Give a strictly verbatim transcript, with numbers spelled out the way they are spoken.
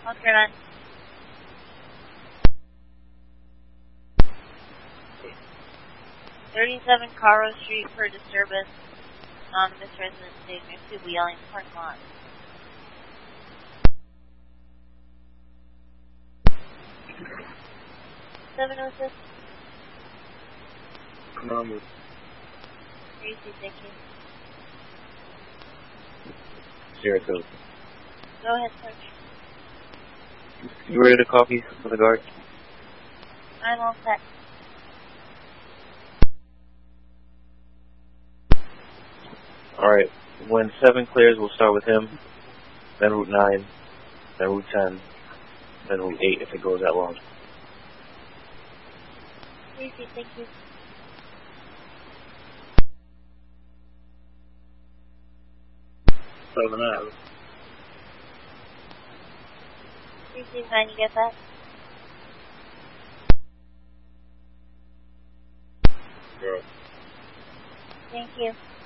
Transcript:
Oscar nine. thirty-seven Caro Street for disturbance. Anonymous resident staying next to Wheeling parking lot. seven oh six. Anonymous. Crazy, thank you. Zero two. Go ahead, search. You ready to copy for the guard? I'm all set. Alright, when seven clears, we'll start with him, then Route nine, then Route ten, then Route eight if it goes that long. Crazy, thank you. Seven out. three two nine, you get that? Zero. Thank you.